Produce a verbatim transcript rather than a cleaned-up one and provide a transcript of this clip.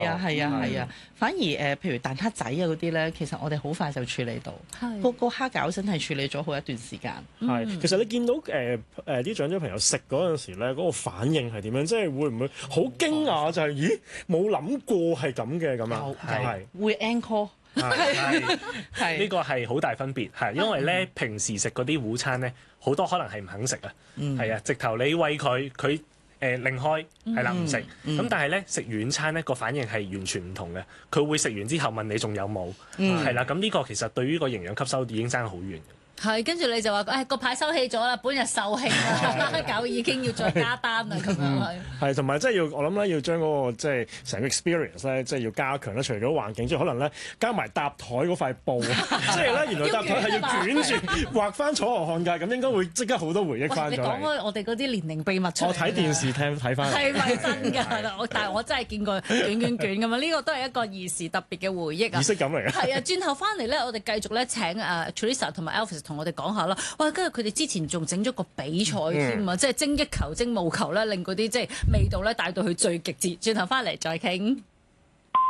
啊，係啊，係啊，反而誒、呃，譬如蛋撻仔啊嗰啲咧，其實我哋好快就處理到，個個蝦餃真係處理咗好一段時間。 係、 嗯， 其實你見到誒誒啲長者朋友食嗰陣時咧，嗰、嗰個反應係點樣？即係會唔會好驚訝？就係、係、咦冇諗過係咁嘅咁啊？ 係會 encore。 係係呢個係好大分別，係因為咧平時食嗰啲午餐咧，好多可能係唔肯食啊，係啊，直頭你餵佢，佢誒擰開係啦唔食，咁但係咧食軟餐咧個反應係完全唔同嘅，佢會食完之後問你仲有冇，係啦，咁呢個其實對於個營養吸收已經爭好遠。 係，跟住你就話誒個牌收起咗啦，本日售罄啦，狗已經要再加單啦咁樣係。 係，同埋即係要我諗咧，要將嗰、嗰個即係成個 experience 咧，即係要加強咧。除咗環境之外，可能咧加埋搭台嗰塊布，即係咧原來搭台係要捲住畫翻楚河漢界，咁應該會即刻好多回憶翻咗嚟。 你講開我哋嗰啲年齡秘密出嚟。 我睇電視聽睇翻。 係咪真㗎？我但係我真係見過捲捲捲咁啊！呢個都係一個兒時特別嘅回憶啊。 儀式感嚟嘅。 係啊，轉頭翻嚟咧，我哋繼續咧請誒 Teresa 同埋 Alvis 同我哋講下啦。哇！跟住佢哋之前仲整咗個比賽添啊，嗯、即係精益求精務求咧，令嗰啲即係味道咧帶到去最極致。轉頭翻嚟再傾。